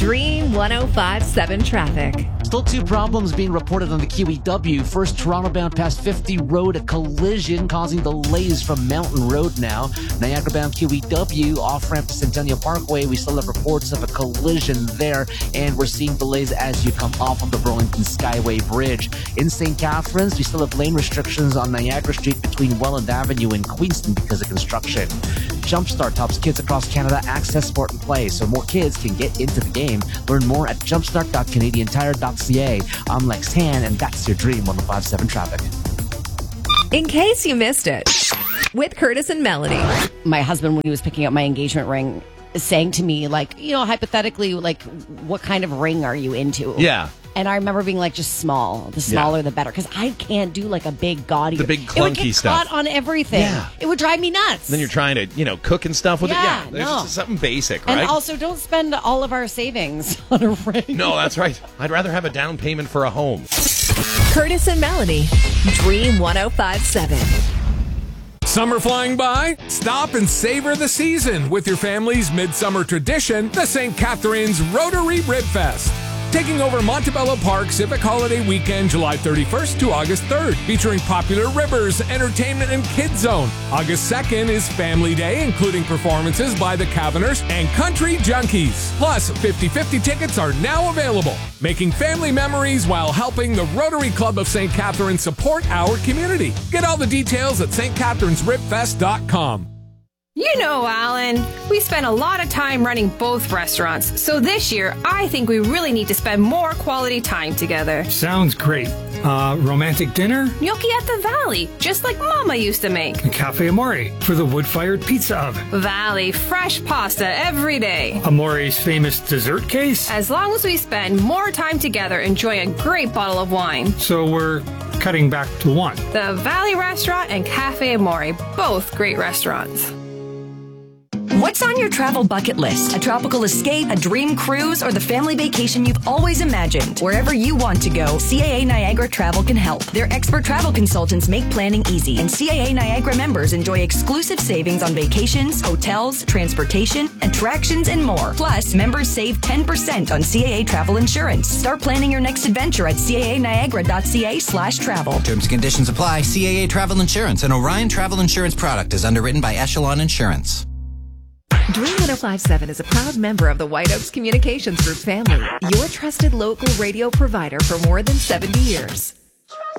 Dream 105.7 traffic. Still two problems being reported on the QEW. First, Toronto-bound past 50 Road, a collision causing delays from Mountain Road now. Niagara-bound QEW, off-ramp to Centennial Parkway. We still have reports of a collision there, and we're seeing delays as you come off of the Burlington Skyway Bridge. In St. Catharines, we still have lane restrictions on Niagara Street between Welland Avenue and Queenston because of construction. Jumpstart helps kids across Canada access sport and play so more kids can get into the game. Learn more at jumpstart.canadiantire.ca. I'm Lex Tan, and that's your Dream 105.7 traffic. In case you missed it, with Curtis and Melody. My husband, when he was picking up my engagement ring, saying to me, like, you know, hypothetically, like, what kind of ring are you into? Yeah. And I remember being like, just small. The smaller, the better. Because I can't do like a big, gaudy. The big, clunky it would get stuff. Caught on everything. Yeah. It would drive me nuts. Then you're trying to, cook and stuff with it. Yeah. There's just something basic, right? And also, don't spend all of our savings on a ring. No, that's right. I'd rather have a down payment for a home. Curtis and Melanie, Dream 105.7. Summer flying by? Stop and savor the season with your family's midsummer tradition, the St. Catharines Rotary Rib Fest. Taking over Montebello Park Civic Holiday Weekend, July 31st to August 3rd, featuring popular ribbers, entertainment, and kids zone. August 2nd is Family Day, including performances by the Caverners and Country Junkies. Plus, 50/50 tickets are now available, making family memories while helping the Rotary Club of St. Catharines support our community. Get all the details at stcatharinesribfest.com. You know, Alan, we spend a lot of time running both restaurants, so this year I think we really need to spend more quality time together. Sounds great. Romantic dinner? Gnocchi at the Valley, just like Mama used to make. Cafe Amore for the wood-fired pizza oven. Valley, fresh pasta every day. Amore's famous dessert case? As long as we spend more time together enjoying a great bottle of wine. So we're cutting back to one. The Valley Restaurant and Cafe Amore, both great restaurants. What's on your travel bucket list? A tropical escape, a dream cruise, or the family vacation you've always imagined? Wherever you want to go, CAA Niagara Travel can help. Their expert travel consultants make planning easy, and CAA Niagara members enjoy exclusive savings on vacations, hotels, transportation, attractions, and more. Plus, members save 10% on CAA travel insurance. Start planning your next adventure at caaniagara.ca/travel. Terms and conditions apply. CAA Travel Insurance, an Orion Travel Insurance product, is underwritten by Echelon Insurance. Dream 105.7 is a proud member of the White Oaks Communications Group family, your trusted local radio provider for more than 70 years.